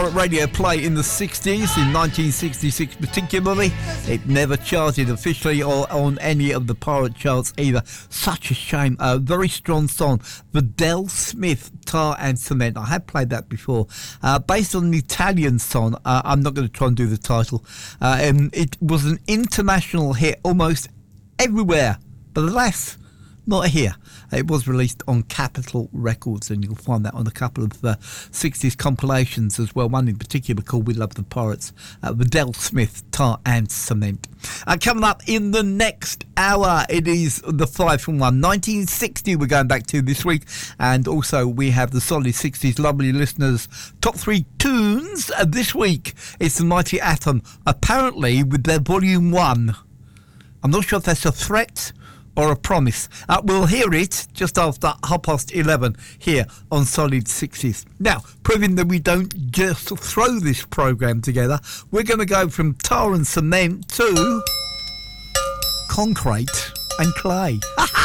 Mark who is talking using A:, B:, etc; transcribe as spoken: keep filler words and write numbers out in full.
A: Radio play in the sixties, in nineteen sixty-six particularly. It never charted officially or on any of the pirate charts either. Such a shame. A very strong song. The Del Smith, Tar and Cement. I have played that before. Uh, based on an Italian song. Uh, I'm not going to try and do the title. Uh, and it was an international hit almost everywhere. But alas, not here. It was released on Capitol Records, and you'll find that on a couple of uh, sixties compilations as well. One in particular called We Love the Pirates, uh, the Del Smith, Tar and Cement. Uh, coming up in the next hour, it is the five from one. nineteen sixty we're going back to this week, and also we have the Solid sixties lovely listeners' top three tunes. Uh, this week, it's the Mighty Atom, apparently with their Volume one. I'm not sure if that's a threat or a promise. Uh, we'll hear it just after half past eleven here on Solid sixties. Now, proving that we don't just throw this programme together, we're going to go from Tar and Cement to Concrete and Clay.